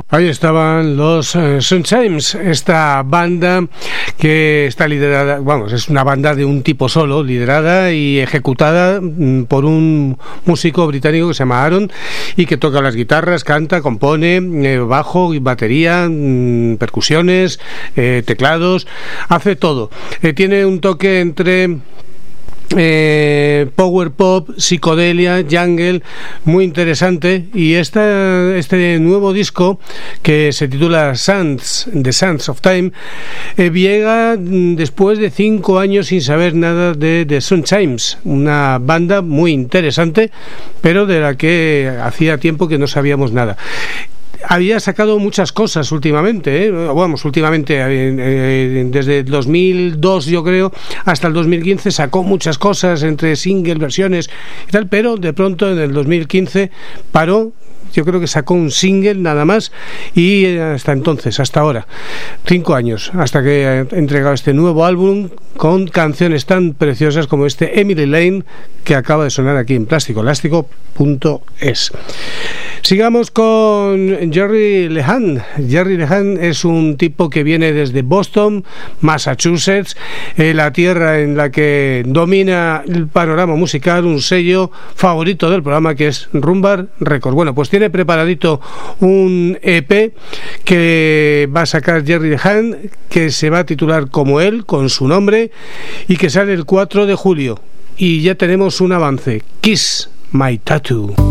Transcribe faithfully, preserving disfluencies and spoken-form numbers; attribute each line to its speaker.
Speaker 1: Ahí estaban los uh, Sunchimes, esta banda que está liderada, vamos, es una banda de un tipo solo, liderada y ejecutada mm, por un músico británico que se llama Aaron y que toca las guitarras, canta, compone, eh, bajo, batería, mm, percusiones, eh, teclados, hace todo. Eh, tiene un toque entre Eh, power pop, psicodelia, jungle, muy interesante. Y esta, este nuevo disco que se titula Sands, The Sands of Time, eh, llega después de cinco años sin saber nada de The Sunchimes, una banda muy interesante pero de la que hacía tiempo que no sabíamos nada. Había sacado muchas cosas últimamente, ¿eh? Vamos, últimamente, eh, eh, desde el dos mil dos yo creo hasta el dos mil quince sacó muchas cosas entre singles, versiones y tal, pero de pronto en el dos mil quince paró. Yo creo que sacó un single nada más y hasta entonces, hasta ahora, cinco años, hasta que ha entregado este nuevo álbum con canciones tan preciosas como este Emily Lane que acaba de sonar aquí en plástico elástico punto es. Sigamos con Jerry Lehan. Jerry Lehan es un tipo que viene desde Boston, Massachusetts, eh, la tierra en la que domina el panorama musical, un sello favorito del programa que es Rumbar Records. Bueno, pues tiene preparadito un E P que va a sacar Jerry Lehan, que se va a titular como él, con su nombre, y que sale el cuatro de julio. Y ya tenemos un avance, Kiss My Tattoo.